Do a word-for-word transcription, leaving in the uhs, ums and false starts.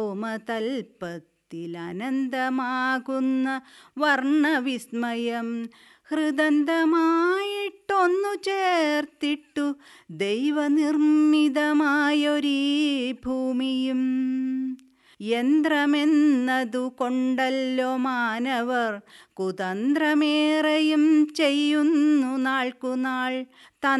വ്യോമതൽപ്പത്തിലനന്തമാകുന്ന വർണ്ണവിസ്മയം ഹൃദന്തമായിട്ടൊന്നു ചേർത്തിട്ടു ദൈവനിർമ്മിതമായൊരീ ഭൂമിയും. യന്ത്രമെന്നതു കൊണ്ടല്ലോ മാനവർ കുതന്ത്രമേറെയും ചെയ്യുന്നു നാൾക്കുനാൾ.